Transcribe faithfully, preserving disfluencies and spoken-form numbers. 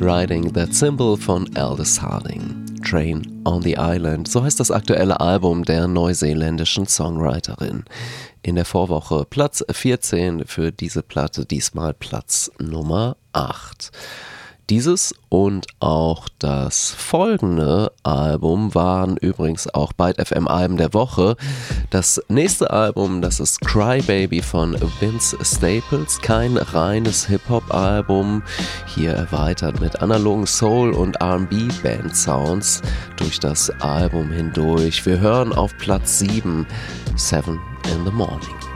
Riding That Symbol von Aldous Harding. Train on the Island, so heißt das aktuelle Album der neuseeländischen Songwriterin. In der Vorwoche Platz vierzehn für diese Platte, diesmal Platz Nummer acht. Dieses und auch das folgende Album waren übrigens auch Byte F M Alben der Woche. Das nächste Album, das ist Cry Baby von Vince Staples, kein reines Hip-Hop-Album, hier erweitert mit analogen Soul- und R and B-Band-Sounds durch das Album hindurch. Wir hören auf Platz sieben, Seven in the Morning.